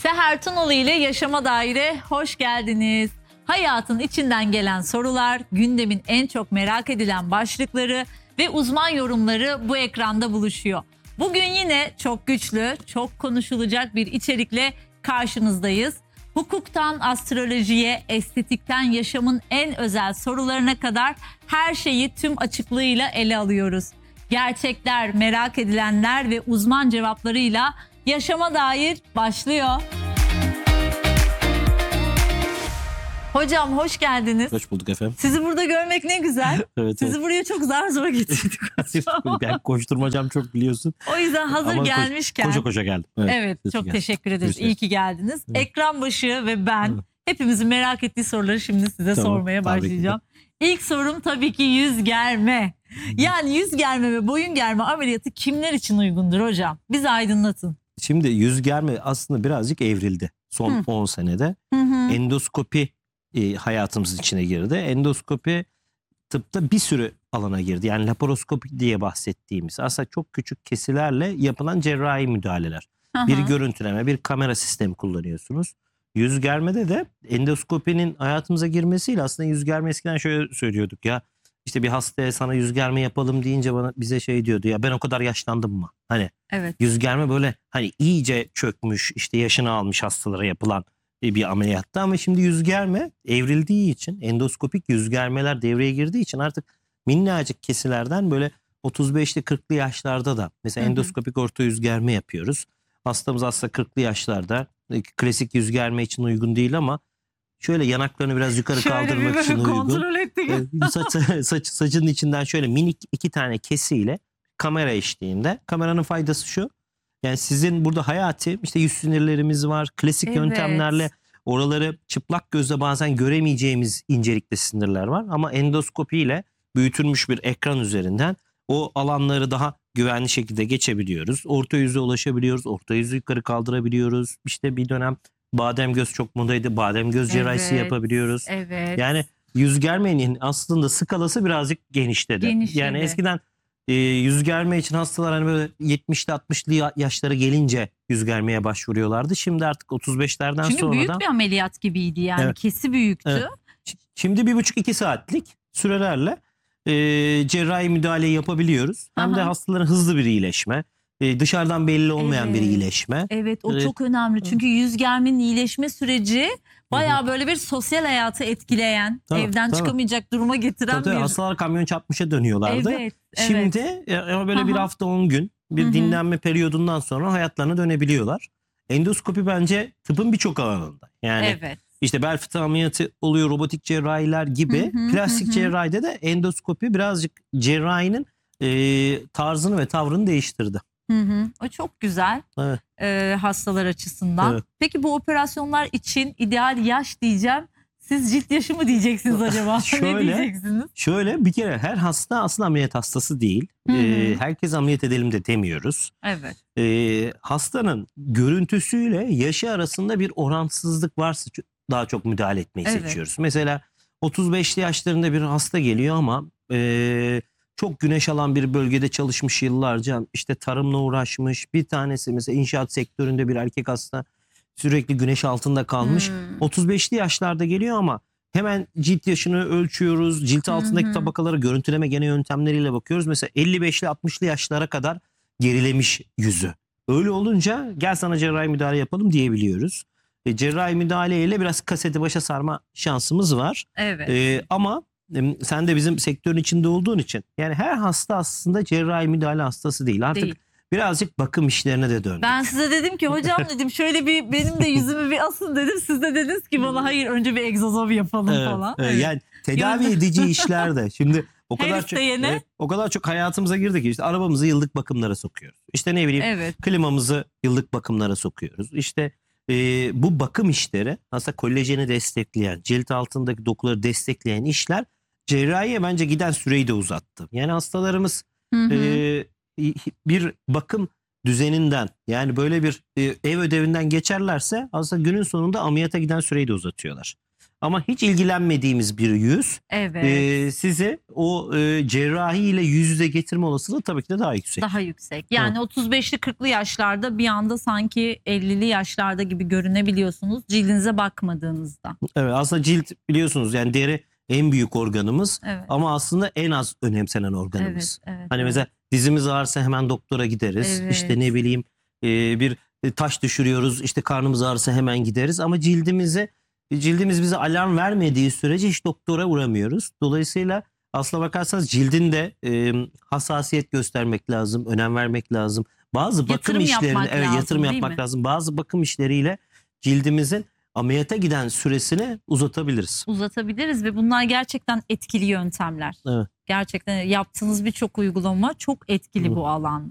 Seher Tunalı ile Yaşama Daire hoş geldiniz. Hayatın içinden gelen sorular, gündemin en çok merak edilen başlıkları ve uzman yorumları bu ekranda buluşuyor. Bugün yine çok güçlü, çok konuşulacak bir içerikle karşınızdayız. Hukuktan astrolojiye, estetikten yaşamın en özel sorularına kadar her şeyi tüm açıklığıyla ele alıyoruz. Gerçekler, merak edilenler ve uzman cevaplarıyla Yaşama Dair başlıyor. Hocam hoş geldiniz. Hoş bulduk efendim. Sizi burada görmek ne güzel. Evet, Sizi buraya çok zar zor getirdik. Ben koşturmacam çok biliyorsun. O yüzden hazır Ama gelmişken. Koşa koşa geldim. Evet çok teşekkür ederiz. İyi ki geldiniz. Evet. Ekran başı ve ben hepimizin merak ettiği soruları şimdi size sormaya başlayacağım. İlk sorum tabii ki yüz germe. Yani yüz germe ve boyun germe ameliyatı kimler için uygundur hocam? Bizi aydınlatın. Şimdi yüz germe aslında birazcık evrildi son 10 senede. Endoskopi hayatımızın içine girdi. Endoskopi tıpta bir sürü alana girdi. Yani laparoskopi diye bahsettiğimiz aslında çok küçük kesilerle yapılan cerrahi müdahaleler. Bir görüntüleme, bir kamera sistemi kullanıyorsunuz. Yüz germede de endoskopinin hayatımıza girmesiyle aslında yüz germe eskiden şöyle söylüyorduk ya. İşte bir hastaya sana yüz germe yapalım deyince bize şey diyordu ya, ben o kadar yaşlandım mı? Hani evet. Yüz germe böyle hani iyice çökmüş, işte yaşını almış hastalara yapılan bir ameliyattı. Ama şimdi yüz germe evrildiği için, endoskopik yüz germeler devreye girdiği için artık minnacık kesilerden böyle 35'li 40'lı yaşlarda da mesela endoskopik orta yüz germe yapıyoruz. Hastamız aslında 40'lı yaşlarda, klasik yüz germe için uygun değil ama şöyle yanaklarını biraz yukarı kaldırmak için uygun. Kontrol ettik. Saçının içinden şöyle minik 2 tane kesiyle kamera eşliğinde. Kameranın faydası şu. Yani sizin burada hayati işte yüz sinirlerimiz var. Klasik yöntemlerle oraları çıplak gözle bazen göremeyeceğimiz incelikte sinirler var. Ama endoskopiyle büyütülmüş bir ekran üzerinden o alanları daha güvenli şekilde geçebiliyoruz. Orta yüze ulaşabiliyoruz. Orta yüzü yukarı kaldırabiliyoruz. İşte bir dönem badem göz çok modaydı. Badem göz cerrahisi yapabiliyoruz. Evet. Yani yüz germenin aslında skalası birazcık genişledi. Yani eskiden yüz germe için hastalar hani böyle 70'li 60'lı yaşlara gelince yüz germeye başvuruyorlardı. Şimdi artık 35'lerden sonra Çünkü büyük bir ameliyat gibiydi yani. Evet. Kesi büyüktü. Evet. Şimdi 1,5-2 saatlik sürelerle cerrahi müdahaleyi yapabiliyoruz. Hem de hastaların hızlı bir iyileşme. Dışarıdan belli olmayan bir iyileşme. Evet, o çok önemli. Çünkü yüz germenin iyileşme süreci bayağı böyle bir sosyal hayatı etkileyen, evden çıkamayacak duruma getiren bir... Hastalar kamyon çarpmışa dönüyorlardı. Evet. Şimdi böyle bir hafta 10 gün bir dinlenme periyodundan sonra hayatlarına dönebiliyorlar. Endoskopi bence tıbbın birçok alanında. Yani işte bel fıtığı ameliyatı oluyor, robotik cerrahiler gibi. Plastik cerrahide de endoskopi birazcık cerrahinin tarzını ve tavrını değiştirdi. O çok güzel hastalar açısından. Evet. Peki bu operasyonlar için ideal yaş diyeceğim. Siz cilt yaşı mı diyeceksiniz acaba? Ne diyeceksiniz? Şöyle bir kere her hasta aslında ameliyat hastası değil. Herkes ameliyat edelim de demiyoruz. Evet. Hastanın görüntüsüyle yaşı arasında bir oransızlık varsa daha çok müdahale etmeyi seçiyoruz. Mesela 35'li yaşlarında bir hasta geliyor ama çok güneş alan bir bölgede çalışmış yıllarca, işte tarımla uğraşmış. Bir tanesi mesela inşaat sektöründe bir erkek hasta, sürekli güneş altında kalmış. 35'li yaşlarda geliyor ama hemen cilt yaşını ölçüyoruz. Cilt altındaki tabakaları görüntüleme gene yöntemleriyle bakıyoruz. Mesela 55'li 60'lı yaşlara kadar gerilemiş yüzü. Öyle olunca gel sana cerrahi müdahale yapalım diyebiliyoruz. Cerrahi müdahaleyle biraz kaseti başa sarma şansımız var. Evet. Ama sen de bizim sektörün içinde olduğun için yani her hasta aslında cerrahi müdahale hastası değil. Artık birazcık bakım işlerine de döndük. Ben size dedim ki hocam dedim şöyle bir benim de yüzümü bir asın dedim. Siz de dediniz ki bana hayır önce bir egzozomi yapalım falan. Yani tedavi edici işler de şimdi o kadar çok hayatımıza girdi ki işte arabamızı yıllık bakımlara sokuyoruz. İşte ne bileyim klimamızı yıllık bakımlara sokuyoruz. İşte bu bakım işleri aslında kolajeni destekleyen, cilt altındaki dokuları destekleyen işler cerrahiye bence giden süreyi de uzattı. Yani hastalarımız bir bakım düzeninden yani böyle bir ev ödevinden geçerlerse aslında günün sonunda ameliyata giden süreyi de uzatıyorlar. Ama hiç ilgilenmediğimiz bir yüz Evet. size o cerrahi ile yüz yüze getirme olasılığı tabii ki de daha yüksek. Daha yüksek. Yani 35'li 40'lı yaşlarda bir anda sanki 50'li yaşlarda gibi görünebiliyorsunuz cildinize bakmadığınızda. Evet, aslında cilt biliyorsunuz yani deri en büyük organımız Evet. ama aslında en az önemsenen organımız. Evet, evet, Hani evet. mesela dizimiz ağrırsa hemen doktora gideriz. Evet. İşte ne bileyim bir taş düşürüyoruz, işte karnımız ağrırsa hemen gideriz ama cildimiz bize alarm vermediği sürece hiç doktora uğramıyoruz. Dolayısıyla aslına bakarsanız cildinde hassasiyet göstermek lazım, önem vermek lazım. Bazı bakım Yatırım işlerine yapmak lazım, yatırım değil yapmak mi? lazım. Bazı bakım işleriyle cildimizin ameliyata giden süresini uzatabiliriz. Uzatabiliriz ve bunlar gerçekten etkili yöntemler. Evet. Gerçekten yaptığınız birçok uygulama çok etkili Hı. bu alanda.